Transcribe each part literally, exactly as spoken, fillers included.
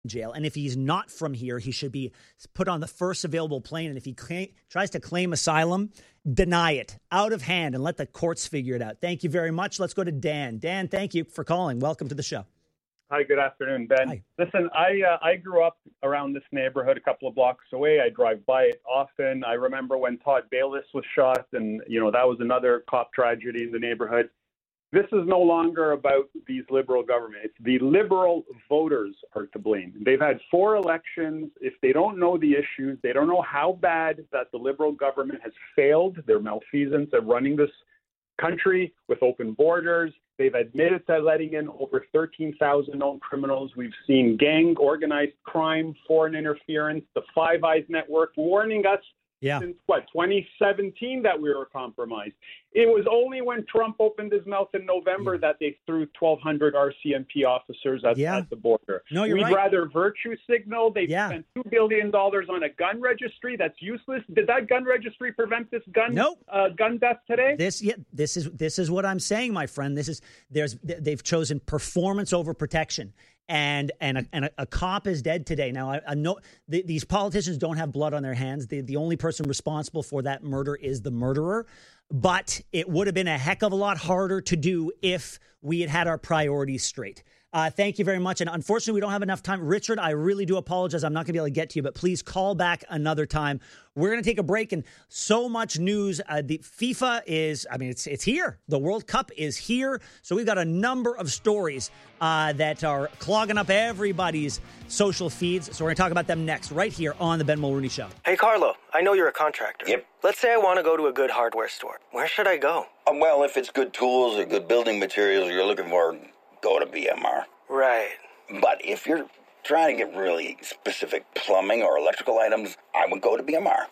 jail. And if he's not from here, he should be put on the first available plane. And if he claim, tries to claim asylum, deny it out of hand and let the courts figure it out. Thank you very much. Let's go to Dan. Dan, thank you for calling. Welcome to the show. Hi, good afternoon, Ben. Hi. Listen, I uh, I grew up around this neighborhood a couple of blocks away. I drive by it often. I remember when Todd Bayless was shot, and, you know, that was another cop tragedy in the neighborhood. This is no longer about these liberal government. It's the liberal voters are to blame. They've had four elections. If they don't know the issues, they don't know how bad that the liberal government has failed their malfeasance at running this country with open borders. They've admitted to letting in over thirteen thousand known criminals. We've seen gang organized crime, foreign interference, the Five Eyes Network warning us yeah. since, what, twenty seventeen that we were compromised. It was only when Trump opened his mouth in November yeah. that they threw twelve hundred R C M P officers at, yeah. at the border. No, you're We'd right. rather virtue signal. They yeah. spent two billion dollars on a gun registry. That's useless. Did that gun registry prevent this gun nope. uh, gun death today? This yeah, this is this is what I'm saying, my friend. This is there's they've chosen performance over protection. And and a, and a, a cop is dead today. Now, I, I know the, these politicians don't have blood on their hands. The, the only person responsible for that murder is the murderer. But it would have been a heck of a lot harder to do if we had had our priorities straight. Uh, thank you very much. And unfortunately, we don't have enough time. Richard, I really do apologize. I'm not going to be able to get to you, but please call back another time. We're going to take a break, and so much news. Uh, the FIFA is, I mean, it's it's here. The World Cup is here. So we've got a number of stories uh, that are clogging up everybody's social feeds. So we're going to talk about them next, right here on the Ben Mulrooney Show. Hey, Carlo, I know you're a contractor. Yep. Let's say I want to go to a good hardware store. Where should I go? Um, well, if it's good tools or good building materials you're looking for, go to B M R. Right. But if you're trying to get really specific plumbing or electrical items, I would go to B M R.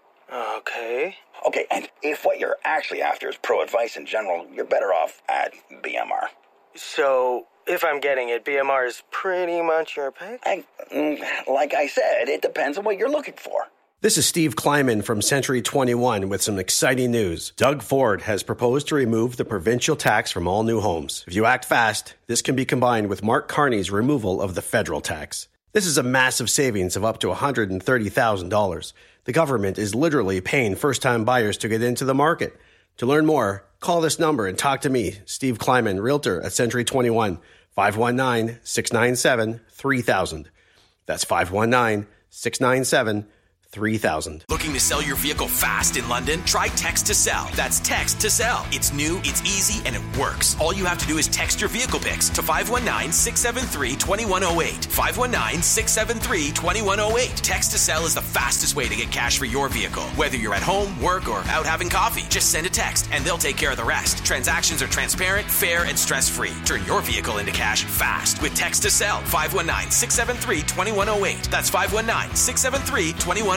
Okay. Okay, and if what you're actually after is pro advice in general, you're better off at B M R. So, if I'm getting it, B M R is pretty much your pick? I, like I said, it depends on what you're looking for. This is Steve Kleiman from Century twenty-one with some exciting news. Doug Ford has proposed to remove the provincial tax from all new homes. If you act fast, this can be combined with Mark Carney's removal of the federal tax. This is a massive savings of up to one hundred thirty thousand dollars. The government is literally paying first-time buyers to get into the market. To learn more, call this number and talk to me, Steve Kleiman, Realtor at Century twenty-one, five one nine, six nine seven, three thousand. That's five one nine, six nine seven, three thousand. Looking to sell your vehicle fast in London? Try Text to Sell. That's Text to Sell. It's new, it's easy, and it works. All you have to do is text your vehicle pics to five one nine, six seven three, two one zero eight. five one nine, six seven three, two one zero eight. Text to Sell is the fastest way to get cash for your vehicle. Whether you're at home, work, or out having coffee, just send a text and they'll take care of the rest. Transactions are transparent, fair, and stress-free. Turn your vehicle into cash fast with Text to Sell. five one nine, six seven three, two one zero eight. That's five one nine, six seven three, two one zero eight.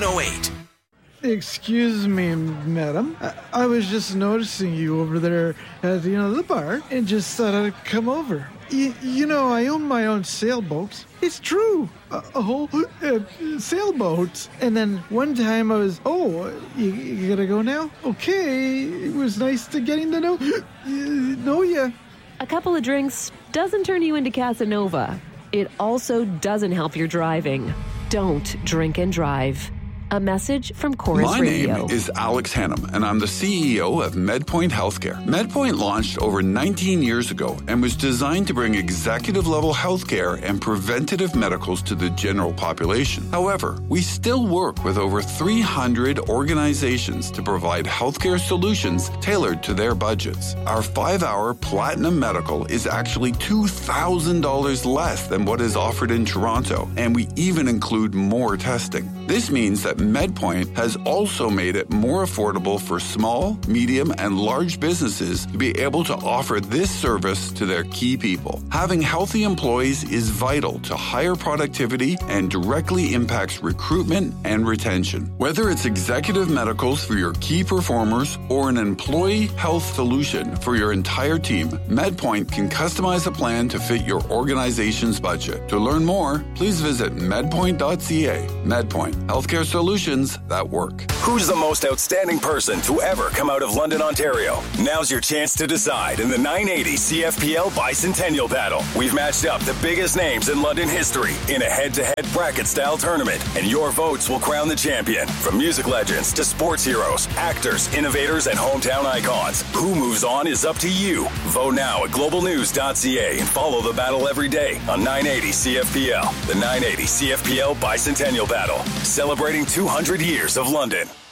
Excuse me, madam. I, I was just noticing you over there at, you know, the bar and just thought I'd come over. Y- you know, I own my own sailboat. It's true. A, a whole uh, sailboat. And then one time I was, oh, you, you gotta go now? Okay. It was nice to getting to know, uh, know ya. A couple of drinks doesn't turn you into Casanova. It also doesn't help your driving. Don't drink and drive. A message from Chorus My Radio. My name is Alex Hannum, and I'm the C E O of MedPoint Healthcare. MedPoint launched over nineteen years ago and was designed to bring executive-level healthcare and preventative medicals to the general population. However, we still work with over three hundred organizations to provide healthcare solutions tailored to their budgets. Our five-hour Platinum Medical is actually two thousand dollars less than what is offered in Toronto, and we even include more testing. This means that MedPoint has also made it more affordable for small, medium, and large businesses to be able to offer this service to their key people. Having healthy employees is vital to higher productivity and directly impacts recruitment and retention. Whether it's executive medicals for your key performers or an employee health solution for your entire team, MedPoint can customize a plan to fit your organization's budget. To learn more, please visit medpoint dot c a. MedPoint, healthcare solutions solutions that work. Who's the most outstanding person to ever come out of London, Ontario? Now's your chance to decide in the nine eighty C F P L Bicentennial Battle. We've matched up the biggest names in London history in a head-to-head bracket-style tournament, and your votes will crown the champion. From music legends to sports heroes, actors, innovators, and hometown icons, who moves on is up to you. Vote now at global news dot c a and follow the battle every day on nine eighty C F P L. The nine eighty C F P L Bicentennial Battle, celebrating two hundred years of London.